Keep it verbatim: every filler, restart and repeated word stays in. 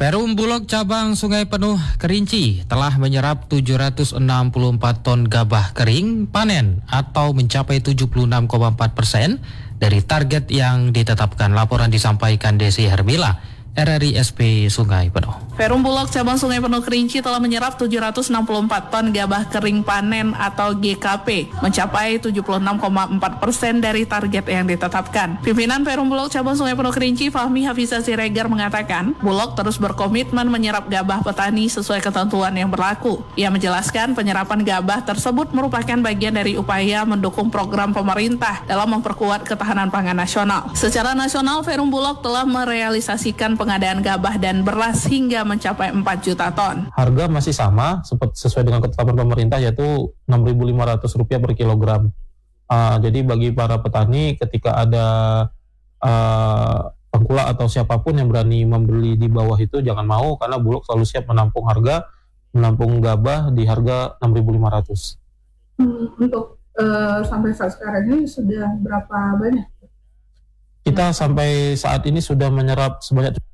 Perum Bulog cabang Sungai Penuh Kerinci telah menyerap tujuh ratus enam puluh empat ton gabah kering panen atau mencapai tujuh puluh enam koma empat persen dari target yang ditetapkan. Laporan disampaikan Desi Hermila, R R I S P Sungai Penuh. Perum Bulog cabang Sungai Penuh Kerinci telah menyerap tujuh ratus enam puluh empat ton gabah kering panen atau G K P, mencapai tujuh puluh enam koma empat persen dari target yang ditetapkan. Pimpinan Perum Bulog cabang Sungai Penuh Kerinci, Fahmi Hafizah Siregar, mengatakan Bulog terus berkomitmen menyerap gabah petani sesuai ketentuan yang berlaku. Ia menjelaskan penyerapan gabah tersebut merupakan bagian dari upaya mendukung program pemerintah dalam memperkuat ketahanan pangan nasional. Secara nasional, Perum Bulog telah merealisasikan pengadaan gabah dan beras hingga mencapai empat juta ton. Harga masih sama sesuai dengan ketetapan pemerintah, yaitu enam ribu lima ratus rupiah per kilogram. Uh, jadi bagi para petani, ketika ada uh, pengkulak atau siapapun yang berani membeli di bawah itu, jangan mau, karena Bulog selalu siap menampung harga, menampung gabah di harga enam ribu lima ratus. Hmm, untuk uh, sampai saat sekarang ini sudah berapa banyak? Kita sampai saat ini sudah menyerap sebanyak